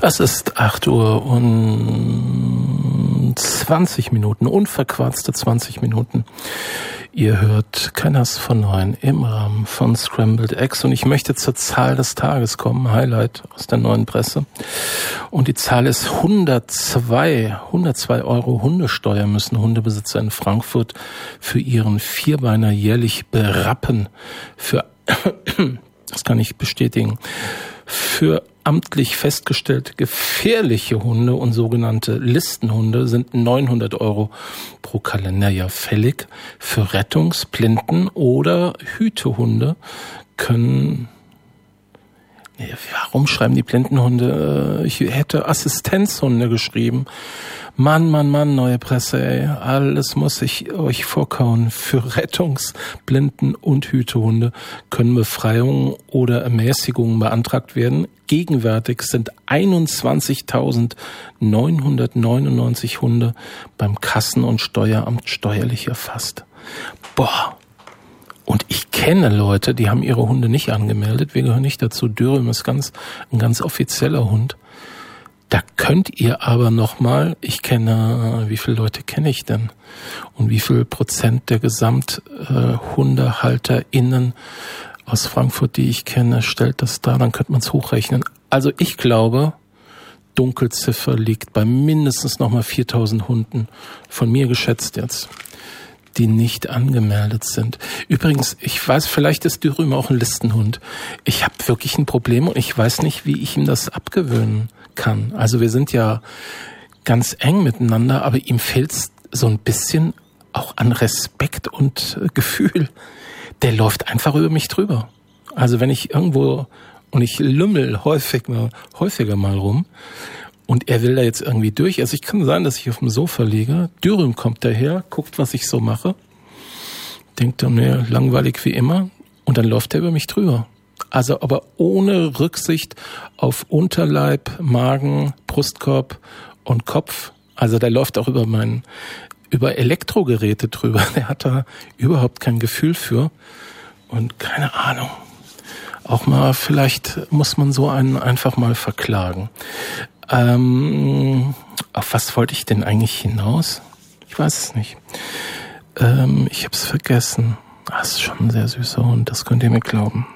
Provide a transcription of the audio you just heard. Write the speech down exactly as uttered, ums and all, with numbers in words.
Es ist acht Uhr und zwanzig Minuten, unverquarzte zwanzig Minuten. Ihr hört Kenners von Neun im Rahmen von Scrambled Eggs und ich möchte zur Zahl des Tages kommen, Highlight aus der Neuen Presse. Und die Zahl ist hundertzwei. hundertzwei Euro Hundesteuer müssen Hundebesitzer in Frankfurt für ihren Vierbeiner jährlich berappen. Für, das kann ich bestätigen, für amtlich festgestellte gefährliche Hunde und sogenannte Listenhunde sind neunhundert Euro pro Kalenderjahr fällig. Für Rettungs-, Blinden- oder Hütehunde können... Nee, warum schreiben die Blindenhunde? Ich hätte Assistenzhunde geschrieben. Mann, Mann, Mann, Neue Presse, ey. Alles muss ich euch vorkauen. Für Rettungs-, Blinden- und Hütehunde können Befreiungen oder Ermäßigungen beantragt werden. Gegenwärtig sind einundzwanzigtausendneunhundertneunundneunzig Hunde beim Kassen- und Steueramt steuerlich erfasst. Boah. Und ich kenne Leute, die haben ihre Hunde nicht angemeldet. Wir gehören nicht dazu. Dürüm ist ganz, ein ganz offizieller Hund. Da könnt ihr aber nochmal, ich kenne, wie viele Leute kenne ich denn? Und wie viel Prozent der GesamthundehalterInnen aus Frankfurt, die ich kenne, stellt das dar? Dann könnte man es hochrechnen. Also ich glaube, Dunkelziffer liegt bei mindestens nochmal viertausend Hunden, von mir geschätzt jetzt, die nicht angemeldet sind. Übrigens, ich weiß, vielleicht ist Dürüm auch ein Listenhund. Ich habe wirklich ein Problem und ich weiß nicht, wie ich ihm das abgewöhnen kann. Also wir sind ja ganz eng miteinander, aber ihm fehlt's so ein bisschen auch an Respekt und äh, Gefühl. Der läuft einfach über mich drüber. Also wenn ich irgendwo, und ich lümmel häufig mal, häufiger mal rum, und er will da jetzt irgendwie durch. Also ich kann sein, dass ich auf dem Sofa liege. Dürüm kommt daher, guckt, was ich so mache. Denkt dann, nee, langweilig wie immer. Und dann läuft er über mich drüber. Also aber ohne Rücksicht auf Unterleib, Magen, Brustkorb und Kopf. Also der läuft auch über meinen, über Elektrogeräte drüber. Der hat da überhaupt kein Gefühl für. Und keine Ahnung. Auch mal, vielleicht muss man so einen einfach mal verklagen. Ähm, auf was wollte ich denn eigentlich hinaus? Ich weiß es nicht. Ähm, ich hab's vergessen. Das ist schon ein sehr süßer Hund, das könnt ihr mir glauben.